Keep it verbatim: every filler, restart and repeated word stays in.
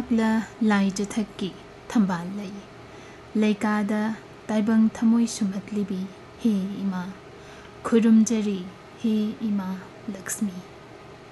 ꯃꯅꯥꯛꯂ ꯂꯥꯏ ꯆꯊꯛꯀꯤ ꯊꯝꯕꯥꯜ ꯂꯩ ꯂꯩꯀꯥꯗ ꯇꯥꯏꯕꯪ ꯊꯃꯣꯏ ꯁꯨꯝꯍꯠꯂꯤꯕꯤ ꯍꯦ ꯏꯃꯥ ꯈꯨꯔꯨꯝꯖꯔꯤ ꯍꯦ ꯏꯃꯥ ꯂꯛꯁꯃꯤ